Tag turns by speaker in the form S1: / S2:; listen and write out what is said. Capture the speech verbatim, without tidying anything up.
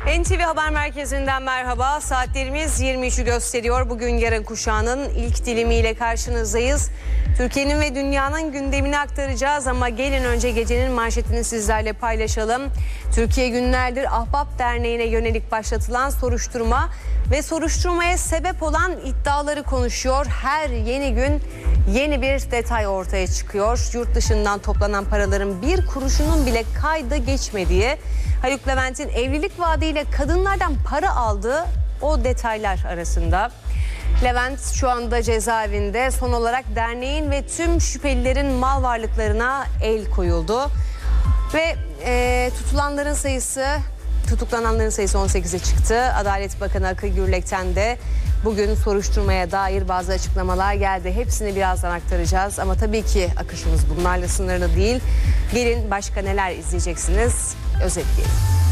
S1: N T V Haber Merkezi'nden merhaba. Saatlerimiz yirmi üçü gösteriyor. Bugün yarın kuşağının ilk dilimiyle karşınızdayız. Türkiye'nin ve dünyanın gündemini aktaracağız ama gelin önce gecenin manşetini sizlerle paylaşalım. Türkiye günlerdir Ahbap Derneği'ne yönelik başlatılan soruşturma ve soruşturmaya sebep olan iddiaları konuşuyor. Her yeni gün yeni bir detay ortaya çıkıyor. Yurt dışından toplanan paraların bir kuruşunun bile kayda geçmediği, Haluk Levent'in evlilik vaadiyle kadınlardan para aldığı o detaylar arasında. Levent şu anda cezaevinde. Son olarak derneğin ve tüm şüphelilerin mal varlıklarına el koyuldu. Ve e, tutulanların sayısı, tutuklananların sayısı on sekize çıktı. Adalet Bakanı Akıl Gürlek'ten de bugün soruşturmaya dair bazı açıklamalar geldi. Hepsini birazdan aktaracağız ama tabii ki akışımız bunlarla sınırlı değil. Gelin başka neler izleyeceksiniz, özetleyelim.